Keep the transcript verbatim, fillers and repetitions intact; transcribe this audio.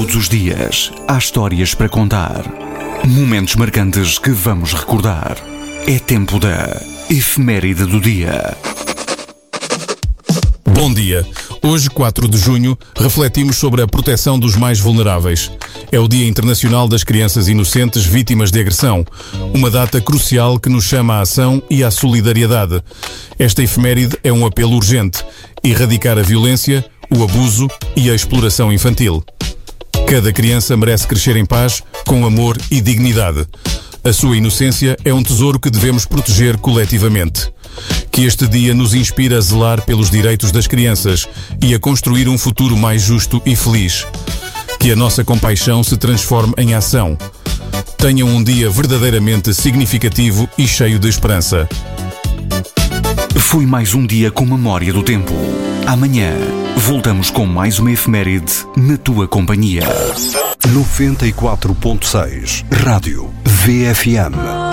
Todos os dias há histórias para contar, momentos marcantes que vamos recordar. É tempo da efeméride do dia. Bom dia. Hoje, quatro de junho, refletimos sobre a proteção dos mais vulneráveis. É o Dia Internacional das Crianças Inocentes Vítimas de Agressão, uma data crucial que nos chama à ação e à solidariedade. Esta efeméride é um apelo urgente: erradicar a violência, o abuso e a exploração infantil. Cada criança merece crescer em paz, com amor e dignidade. A sua inocência é um tesouro que devemos proteger coletivamente. Que este dia nos inspire a zelar pelos direitos das crianças e a construir um futuro mais justo e feliz. Que a nossa compaixão se transforme em ação. Tenham um dia verdadeiramente significativo e cheio de esperança. Foi mais um dia com memória do tempo. Amanhã voltamos com mais uma efeméride na tua companhia. noventa e quatro ponto seis Rádio V F M.